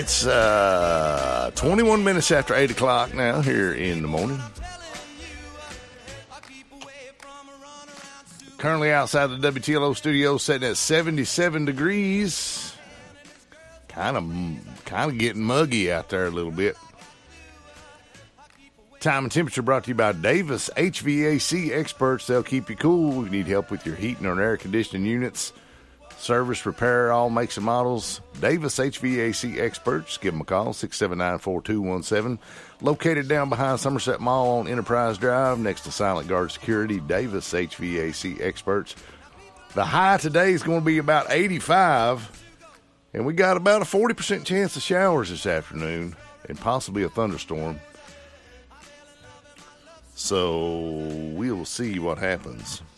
It's 21 minutes after 8 o'clock now here in the morning. Currently outside the WTLO studio, sitting at 77 degrees. Kind of getting muggy out there a little bit. Time and temperature brought to you by Davis HVAC experts. They'll keep you cool. If you need help with your heating or air conditioning units, service, repair, all makes and models. Davis HVAC experts. Give them a call, 679-4217. Located down behind Somerset Mall on Enterprise Drive, next to Silent Guard Security. Davis HVAC experts. The high today is going to be about 85, and we got about a 40% chance of showers this afternoon and possibly a thunderstorm. So we'll see what happens.